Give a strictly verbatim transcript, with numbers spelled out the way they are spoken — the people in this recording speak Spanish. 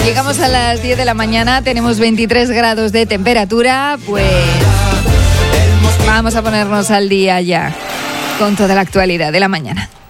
Llegamos a las diez de la mañana, tenemos veintitrés grados de temperatura, pues vamos a ponernos al día ya con toda la actualidad de la mañana.